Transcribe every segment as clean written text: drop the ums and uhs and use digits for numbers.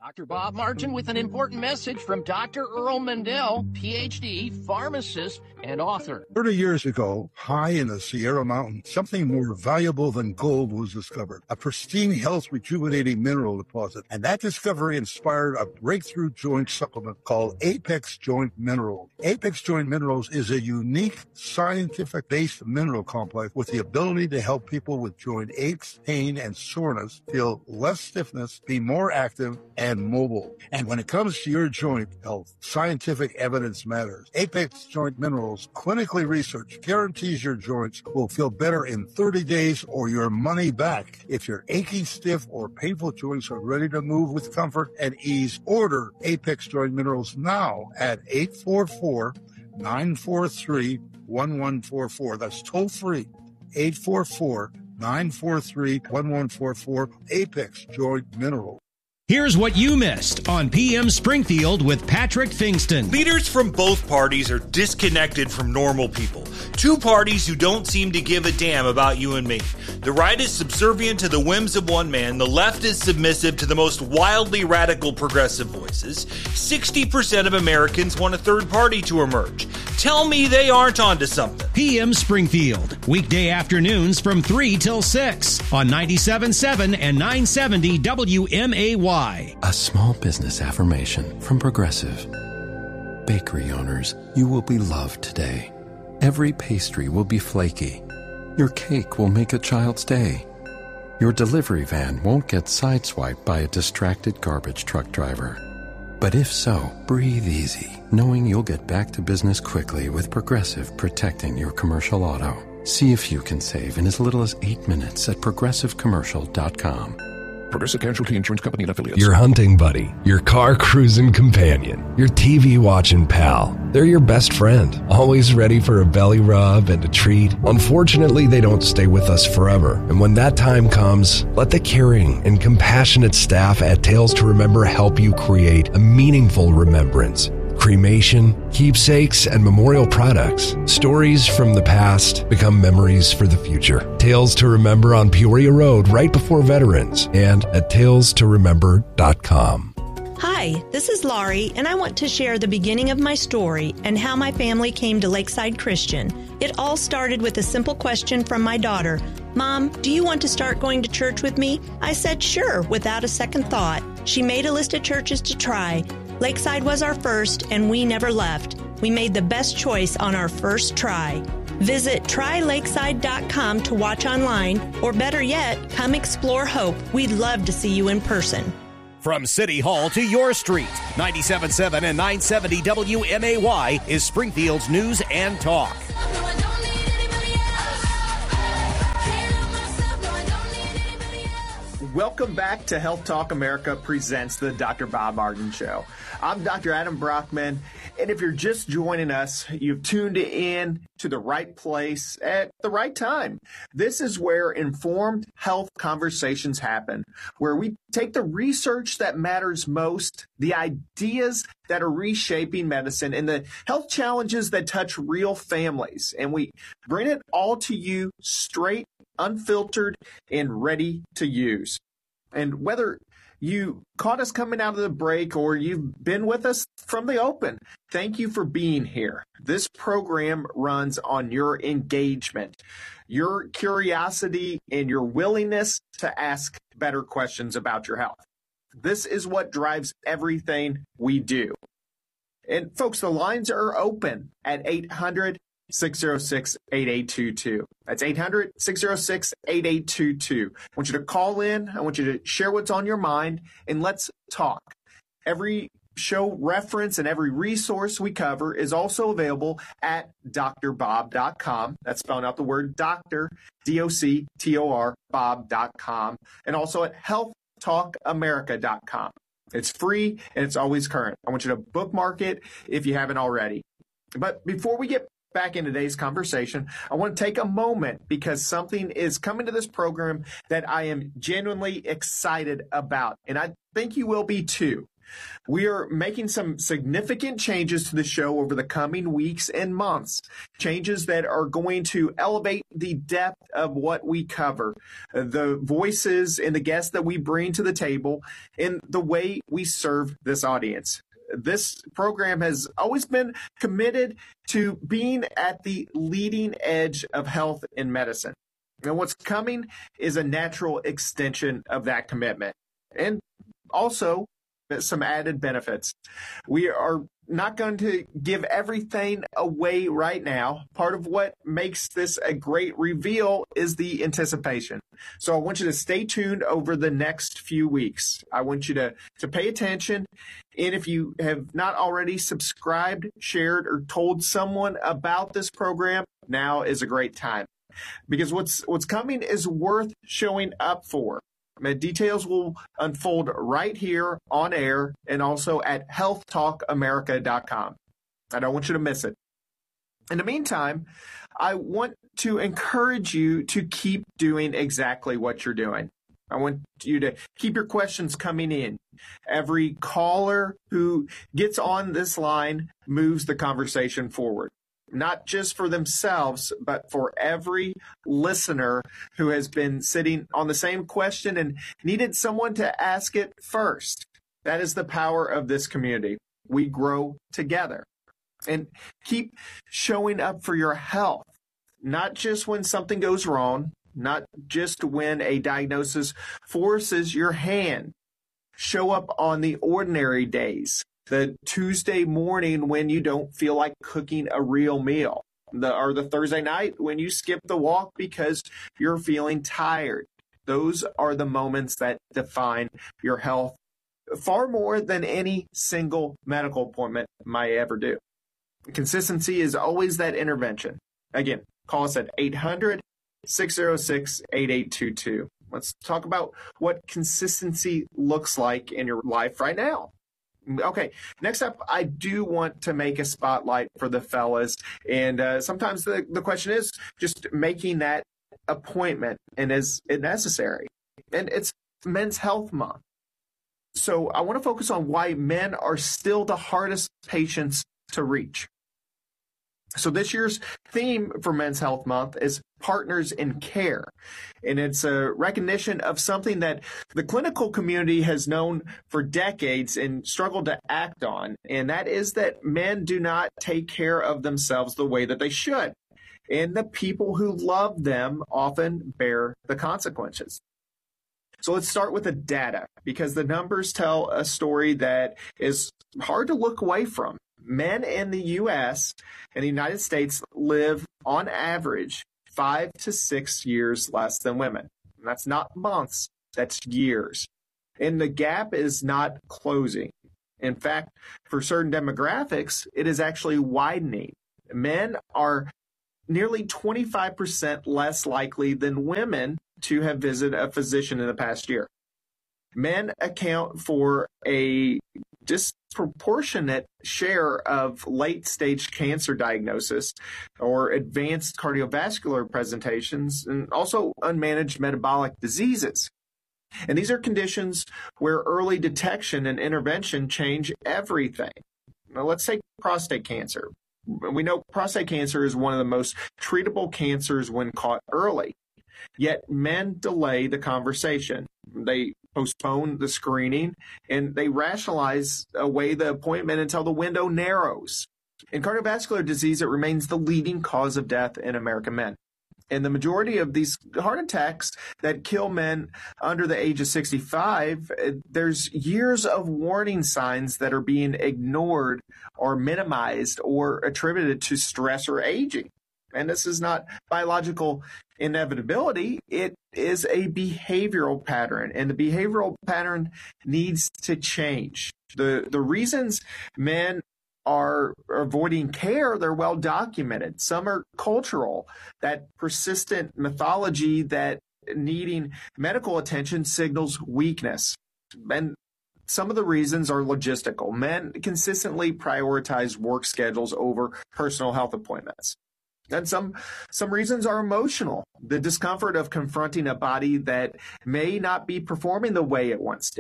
Dr. Bob Martin with an important message from Dr. Earl Mendel, PhD, pharmacist, and author. 30 years ago, high in the Sierra Mountains, something more valuable than gold was discovered, a pristine, health rejuvenating mineral deposit. And that discovery inspired a breakthrough joint supplement called Apex Joint Mineral. Apex Joint Minerals is a unique scientific-based mineral complex with the ability to help people with joint aches, pain, and soreness feel less stiffness, be more active, and mobile. And when it comes to your joint health, scientific evidence matters. Apex Joint Minerals, clinically researched, guarantees your joints will feel better in 30 days or your money back. If your aching, stiff, or painful joints are ready to move with comfort and ease, order Apex Joint Minerals now at 844-943-1144. That's toll free. 844-943-1144. Apex Joint Minerals. Here's what you missed on PM Springfield with Patrick Fingston. Leaders from both parties are disconnected from normal people. Two parties who don't seem to give a damn about you and me. The right is subservient to the whims of one man. The left is submissive to the most wildly radical progressive voices. 60% of Americans want a third party to emerge. Tell me they aren't onto something. PM Springfield, weekday afternoons from 3 till 6 on 97.7 and 970 WMAY. A small business affirmation from Progressive. Bakery owners, you will be loved today. Every pastry will be flaky. Your cake will make a child's day. Your delivery van won't get sideswiped by a distracted garbage truck driver. But if so, breathe easy, knowing you'll get back to business quickly with Progressive protecting your commercial auto. See if you can save in as little as 8 minutes at progressivecommercial.com. Progressive Casualty Insurance Company and Affiliates. Your hunting buddy, your car cruising companion, your TV watching pal. They're your best friend, always ready for a belly rub and a treat. Unfortunately, they don't stay with us forever. And when that time comes, let the caring and compassionate staff at Tales to Remember help you create a meaningful remembrance. Cremation, keepsakes, and memorial products. Stories from the past become memories for the future. Tales to Remember on Peoria Road right before Veterans and at talestoremember.com. Hi, this is Laurie, and I want to share the beginning of my story and how my family came to Lakeside Christian. It all started with a simple question from my daughter. Mom, do you want to start going to church with me? I said sure, without a second thought. She made a list of churches to try. Lakeside was our first, and we never left. We made the best choice on our first try. Visit trylakeside.com to watch online, or better yet, come explore Hope. We'd love to see you in person. From City Hall to your street, 97.7 and 970 WMAY is Springfield's news and talk. Welcome back to Health Talk America presents the Dr. Bob Martin Show. I'm Dr. Adam Brockman, and if you're just joining us, you've tuned in to the right place at the right time. This is where informed health conversations happen, where we take the research that matters most, the ideas that are reshaping medicine, and the health challenges that touch real families, and we bring it all to you straight, unfiltered, and ready to use. And whether you caught us coming out of the break or you've been with us from the open, thank you for being here. This program runs on your engagement, your curiosity, and your willingness to ask better questions about your health. This is what drives everything we do. And folks, the lines are open at 800-606-8822. That's 800-606-8822. I want you to call in. I want you to share what's on your mind, and let's talk. Every show reference and every resource we cover is also available at drbob.com. That's spelling out the word doctor, D-O-C-T-O-R, bob.com, and also at healthtalkamerica.com. It's free, and it's always current. I want you to bookmark it if you haven't already. But before we get back in today's conversation, I want to take a moment because something is coming to this program that I am genuinely excited about, and I think you will be too. We are making some significant changes to the show over the coming weeks and months, changes that are going to elevate the depth of what we cover, the voices and the guests that we bring to the table, and the way we serve this audience. This program has always been committed to being at the leading edge of health and medicine. And what's coming is a natural extension of that commitment. And also some added benefits. We are not going to give everything away right now. Part of what makes this a great reveal is the anticipation. So I want you to stay tuned over the next few weeks. I want you to pay attention. And if you have not already subscribed, shared, or told someone about this program, now is a great time. Because what's coming is worth showing up for. Details will unfold right here on air and also at healthtalkamerica.com. I don't want you to miss it. In the meantime, I want to encourage you to keep doing exactly what you're doing. I want you to keep your questions coming in. Every caller who gets on this line moves the conversation forward. Not just for themselves, but for every listener who has been sitting on the same question and needed someone to ask it first. That is the power of this community. We grow together. And keep showing up for your health, not just when something goes wrong, not just when a diagnosis forces your hand. Show up on the ordinary days. The Tuesday morning when you don't feel like cooking a real meal, or the Thursday night when you skip the walk because you're feeling tired. Those are the moments that define your health far more than any single medical appointment might ever do. Consistency is always that intervention. Again, call us at 800-606-8822. Let's talk about what consistency looks like in your life right now. Okay, next up, I do want to make a spotlight for the fellas. And sometimes the question is just making that appointment, and is it necessary? And it's Men's Health Month. So I want to focus on why men are still the hardest patients to reach. So this year's theme for Men's Health Month is Partners in Care. And it's a recognition of something that the clinical community has known for decades and struggled to act on. And that is that men do not take care of themselves the way that they should. And the people who love them often bear the consequences. So let's start with the data, because the numbers tell a story that is hard to look away from. Men in the U.S. and the United States live, on average, 5 to 6 years less than women. And that's not months, that's years. And the gap is not closing. In fact, for certain demographics, it is actually widening. Men are nearly 25% less likely than women to have visited a physician in the past year. Men account for a disproportionate share of late-stage cancer diagnosis or advanced cardiovascular presentations, and also unmanaged metabolic diseases. And these are conditions where early detection and intervention change everything. Now, let's take prostate cancer. We know prostate cancer is one of the most treatable cancers when caught early. Yet men delay the conversation. They postpone the screening, and they rationalize away the appointment until the window narrows. In cardiovascular disease, it remains the leading cause of death in American men. And the majority of these heart attacks that kill men under the age of 65, there's years of warning signs that are being ignored or minimized or attributed to stress or aging. And this is not biological inevitability. It is a behavioral pattern, and the behavioral pattern needs to change. The reasons men are avoiding care, they're well documented. Some are cultural, that persistent mythology that needing medical attention signals weakness. And some of the reasons are logistical. Men consistently prioritize work schedules over personal health appointments. And some reasons are emotional. The discomfort of confronting a body that may not be performing the way it once did.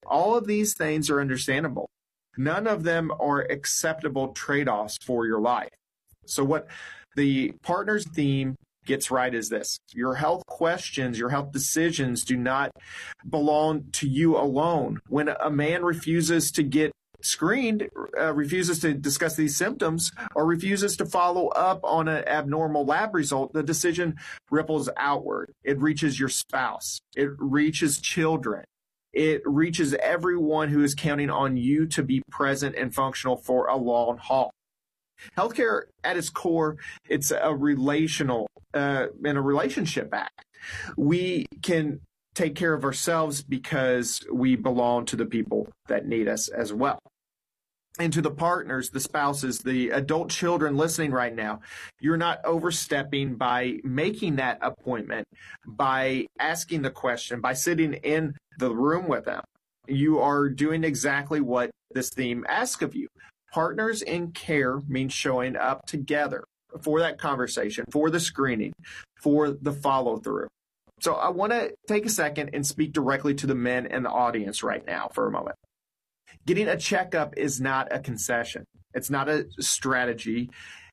All of these things are understandable. None of them are acceptable trade-offs for your life. So what the partners theme gets right is this: your health questions, your health decisions do not belong to you alone. When a man refuses to get screened, refuses to discuss these symptoms, or refuses to follow up on an abnormal lab result, the decision ripples outward. It reaches your spouse. It reaches children. It reaches everyone who is counting on you to be present and functional for a long haul. Healthcare at its core, it's a relational and a relationship act. We can take care of ourselves because we belong to the people that need us as well. And to the partners, the spouses, the adult children listening right now, you're not overstepping by making that appointment, by asking the question, by sitting in the room with them. You are doing exactly what this theme asks of you. Partners in care means showing up together for that conversation, for the screening, for the follow-through. So I want to take a second and speak directly to the men in the audience right now for a moment. Getting a checkup is not a concession. It's not a strategy.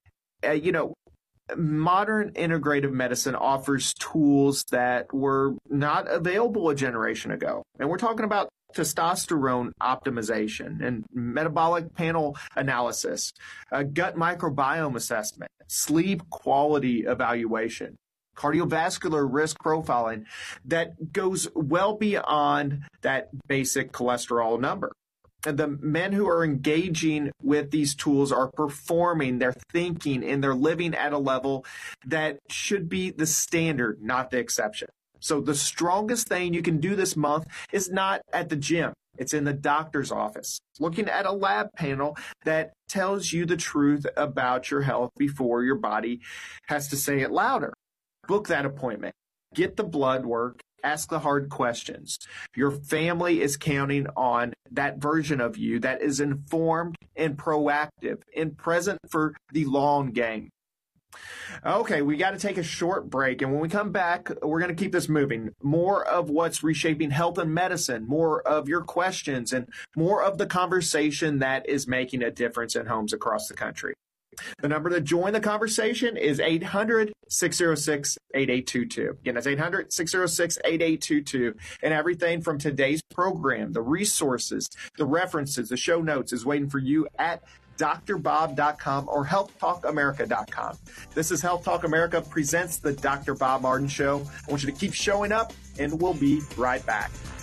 Modern integrative medicine offers tools that were not available a generation ago. And we're talking about testosterone optimization and metabolic panel analysis, gut microbiome assessment, sleep quality evaluation, cardiovascular risk profiling that goes well beyond that basic cholesterol number. And the men who are engaging with these tools are performing, they're thinking, and they're living at a level that should be the standard, not the exception. So the strongest thing you can do this month is not at the gym. It's in the doctor's office, looking at a lab panel that tells you the truth about your health before your body has to say it louder. Book that appointment. Get the blood work. Ask the hard questions. Your family is counting on that version of you that is informed and proactive and present for the long game. Okay, we got to take a short break. And when we come back, we're going to keep this moving. More of what's reshaping health and medicine, more of your questions, and more of the conversation that is making a difference in homes across the country. The number to join the conversation is 800-606-8822. Again, that's 800-606-8822. And everything from today's program, the resources, the references, the show notes is waiting for you at drbob.com or healthtalkamerica.com. This is Health Talk America presents the Dr. Bob Martin Show. I want you to keep showing up, and we'll be right back.